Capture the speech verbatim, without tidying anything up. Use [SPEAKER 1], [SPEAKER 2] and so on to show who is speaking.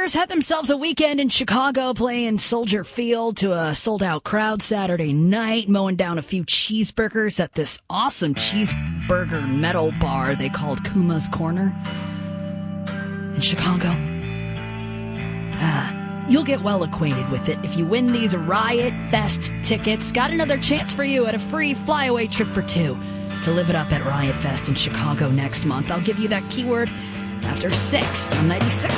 [SPEAKER 1] Bears had themselves a weekend in Chicago playing Soldier Field to a sold-out crowd Saturday night, mowing down a few cheeseburgers at this awesome cheeseburger metal bar they called Kuma's Corner in Chicago. Ah, you'll get well acquainted with it if you win these Riot Fest tickets. Got another chance for you at a free flyaway trip for two to live it up at Riot Fest in Chicago next month. I'll give you that keyword after six on ninety-six